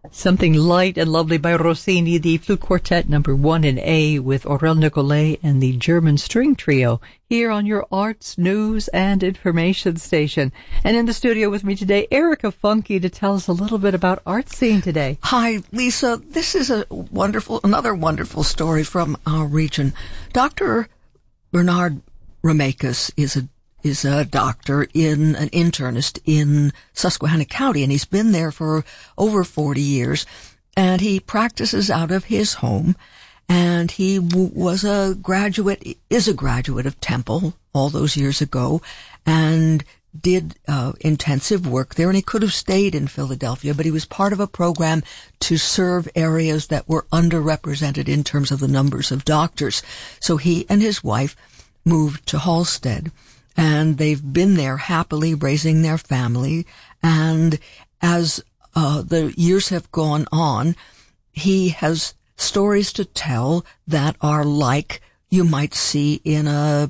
Something Light and Lovely by Rossini, the Flute Quartet number 1 in A with Aurel Nicolai and the German String Trio here on your Arts, News, and Information Station. And in the studio with me today, Erica Funke, to tell us a little bit about Art Scene today. Hi, Lisa. This is another wonderful story from our region. Dr. Bernard Romakis is a doctor, an internist in Susquehanna County, and he's been there for over 40 years, and he practices out of his home, and he is a graduate of Temple all those years ago, and did intensive work there, and he could have stayed in Philadelphia, but he was part of a program to serve areas that were underrepresented in terms of the numbers of doctors. So he and his wife moved to Halstead, and they've been there happily raising their family. And as the years have gone on, he has stories to tell that are like you might see in a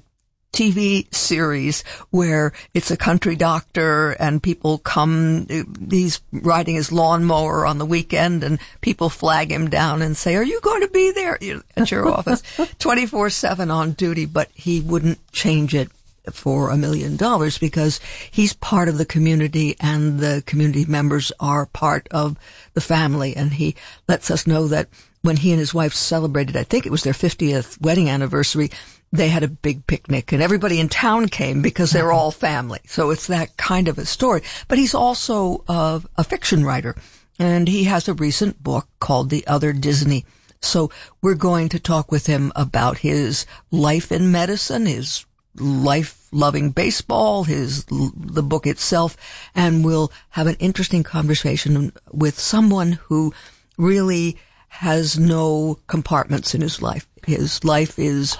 TV series where it's a country doctor and people come, he's riding his lawnmower on the weekend and people flag him down and say, "Are you going to be there at your office?" 24/7 on duty, but he wouldn't change it for $1 million because he's part of the community and the community members are part of the family. And he lets us know that when he and his wife celebrated, I think it was their 50th wedding anniversary, they had a big picnic and everybody in town came because they're all family. So it's that kind of a story. But he's also a fiction writer, and he has a recent book called The Other Disney. So we're going to talk with him about his life in medicine, his life-loving baseball, the book itself, and we'll have an interesting conversation with someone who really has no compartments in his life. His life is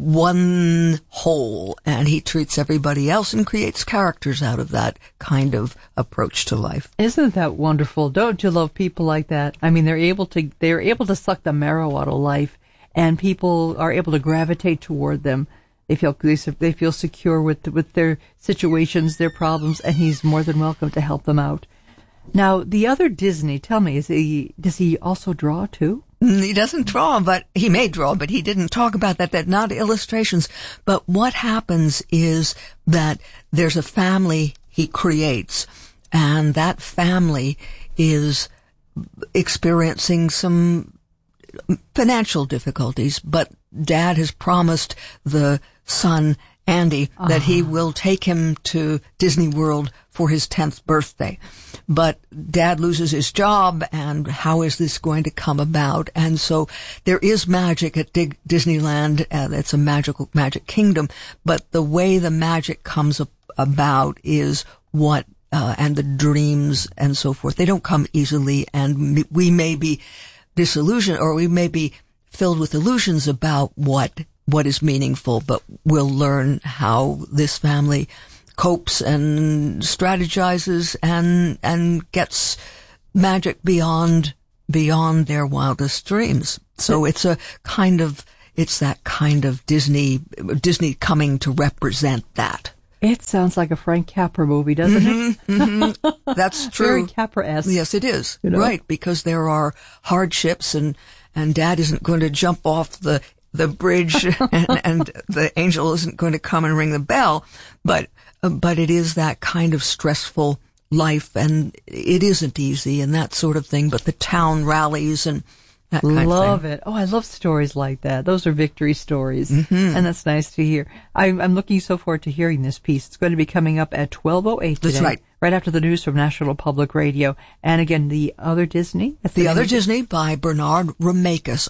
one whole, and he treats everybody else and creates characters out of that kind of approach to life. Isn't that wonderful? Don't you love people like that? I mean, they're able to suck the marrow out of life, and people are able to gravitate toward them. They feel secure with their situations, their problems, and he's more than welcome to help them out. Now, The Other Disney, tell me, does he also draw too? He doesn't draw, but he may draw, but he didn't talk about that. They're not illustrations. But what happens is that there's a family he creates, and that family is experiencing some financial difficulties, but Dad has promised the son, Andy, that he will take him to Disney World for his 10th birthday. But Dad loses his job, and how is this going to come about? And so there is magic at Disneyland. It's a magic kingdom, but the way the magic comes about is and the dreams and so forth, they don't come easily, and we may be disillusioned, or we may be filled with illusions about what is meaningful, but we'll learn how this family copes and strategizes and gets magic beyond their wildest dreams. So it's that kind of Disney coming to represent that. It sounds like a Frank Capra movie, doesn't it? Mm-hmm. That's true. Very Capra-esque. Yes, it is. You know? Right, because there are hardships, and Dad isn't going to jump off the bridge and the angel isn't going to come and ring the bell, but it is that kind of stressful life, and it isn't easy and that sort of thing, but the town rallies and that kind of thing. Love it. Oh, I love stories like that. Those are victory stories, and that's nice to hear. I'm looking so forward to hearing this piece. It's going to be coming up at 12:08 today. That's right after the news from National Public Radio. And again, The Other Disney? The Other Disney by Bernard Romakis,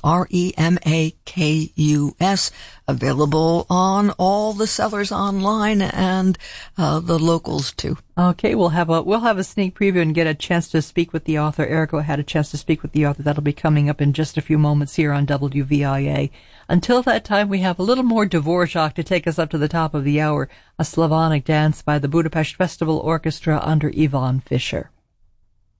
Remakus, available on all the sellers online and the locals too. Okay, we'll have a sneak preview and get a chance to speak with the author. Erica had a chance to speak with the author. That'll be coming up in just a few moments here on WVIA. Until that time, we have a little more Dvorak to take us up to the top of the hour, a Slavonic dance by the Budapest Festival Orchestra under Ivan Fischer.